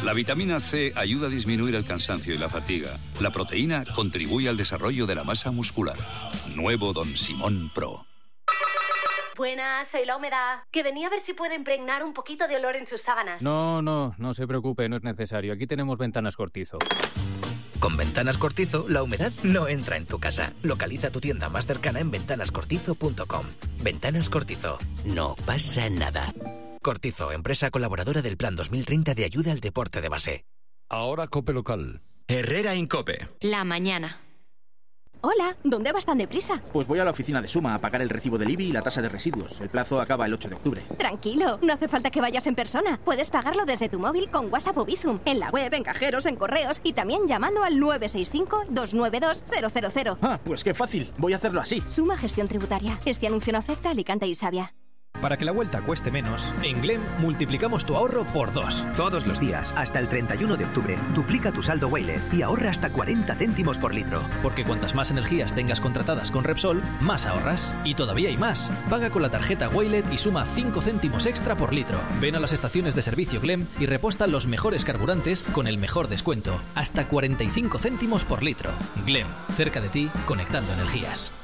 La vitamina C ayuda a disminuir el cansancio y la fatiga. La proteína contribuye al desarrollo de la masa muscular. Nuevo Don Simón Pro. Buenas, soy la humedad. Que venía a ver si puede impregnar un poquito de olor en sus sábanas. No se preocupe, no es necesario. Aquí tenemos Ventanas Cortizo. Con Ventanas Cortizo, la humedad no entra en tu casa. Localiza tu tienda más cercana en ventanascortizo.com. Ventanas Cortizo. No pasa nada. Cortizo, empresa colaboradora del Plan 2030 de ayuda al deporte de base. Ahora COPE local. Herrera Incope. La mañana. Hola, ¿dónde vas tan deprisa? Pues voy a la oficina de Suma a pagar el recibo del IBI y la tasa de residuos. El plazo acaba el 8 de octubre. Tranquilo, no hace falta que vayas en persona. Puedes pagarlo desde tu móvil con WhatsApp o Bizum, en la web, en cajeros, en correos y también llamando al 965-292-000. Ah, pues qué fácil. Voy a hacerlo así. Suma Gestión Tributaria. Este anuncio no afecta a Alicante y Savia. Para que la vuelta cueste menos, en Glem multiplicamos tu ahorro por 2. Todos los días, hasta el 31 de octubre, duplica tu saldo Waylet y ahorra hasta 40 céntimos por litro. Porque cuantas más energías tengas contratadas con Repsol, más ahorras. Y todavía hay más. Paga con la tarjeta Waylet y suma 5 céntimos extra por litro. Ven a las estaciones de servicio Glem y repuesta los mejores carburantes con el mejor descuento. Hasta 45 céntimos por litro. Glem, cerca de ti, conectando energías.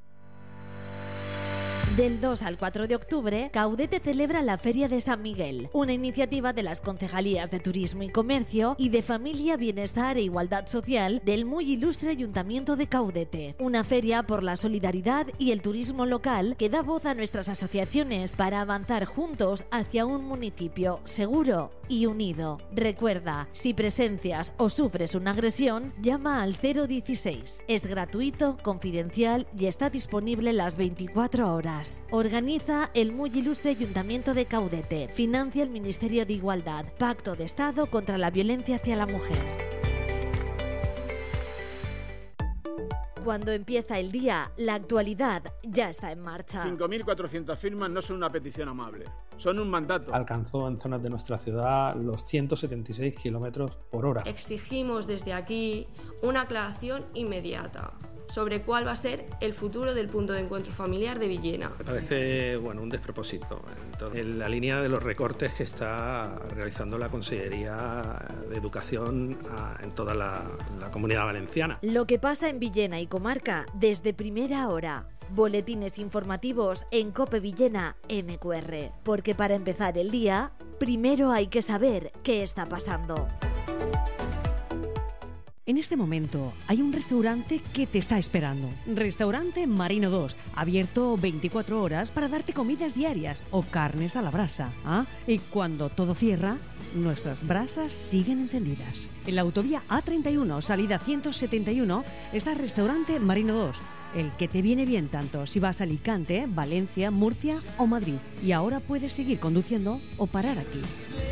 Del 2 al 4 de octubre, Caudete celebra la Feria de San Miguel, una iniciativa de las Concejalías de Turismo y Comercio y de Familia, Bienestar e Igualdad Social del muy ilustre Ayuntamiento de Caudete. Una feria por la solidaridad y el turismo local que da voz a nuestras asociaciones para avanzar juntos hacia un municipio seguro y unido. Recuerda, si presencias o sufres una agresión, llama al 016. Es gratuito, confidencial y está disponible las 24 horas. Organiza el muy ilustre Ayuntamiento de Caudete. Financia el Ministerio de Igualdad. Pacto de Estado contra la violencia hacia la mujer. Cuando empieza el día, la actualidad ya está en marcha. 5.400 firmas no son una petición amable, son un mandato. Alcanzó en zonas de nuestra ciudad los 176 kilómetros por hora. Exigimos desde aquí una aclaración inmediata sobre cuál va a ser el futuro del punto de encuentro familiar de Villena. Me parece un despropósito. Entonces, en la línea de los recortes que está realizando la Consellería de Educación en toda la Comunidad Valenciana. Lo que pasa en Villena y comarca desde primera hora. Boletines informativos en COPE Villena MQR. Porque para empezar el día, primero hay que saber qué está pasando. En este momento hay un restaurante que te está esperando. Restaurante Marino 2, abierto 24 horas para darte comidas diarias o carnes a la brasa. Y cuando todo cierra, nuestras brasas siguen encendidas. En la autovía A31, salida 171, está Restaurante Marino 2. El que te viene bien tanto si vas a Alicante, Valencia, Murcia o Madrid. Y ahora puedes seguir conduciendo o parar aquí.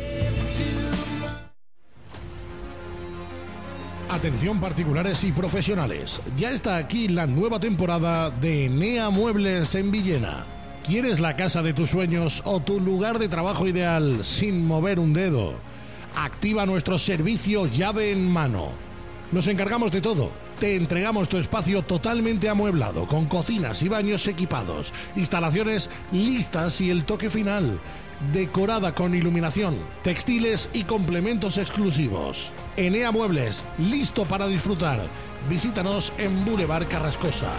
Atención particulares y profesionales, ya está aquí la nueva temporada de Enea Muebles en Villena. ¿Quieres la casa de tus sueños o tu lugar de trabajo ideal sin mover un dedo? Activa nuestro servicio llave en mano. Nos encargamos de todo. Te entregamos tu espacio totalmente amueblado, con cocinas y baños equipados, instalaciones listas y el toque final, decorada con iluminación, textiles y complementos exclusivos. Enea Muebles, listo para disfrutar. Visítanos en Boulevard Carrascosa.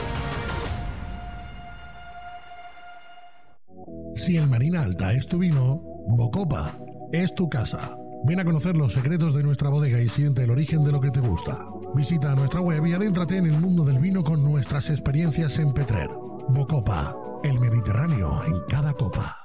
Si el Marina Alta es tu vino, Bocopa es tu casa. Ven a conocer los secretos de nuestra bodega y siente el origen de lo que te gusta. Visita nuestra web y adéntrate en el mundo del vino con nuestras experiencias en Petrer. Bocopa, el Mediterráneo en cada copa.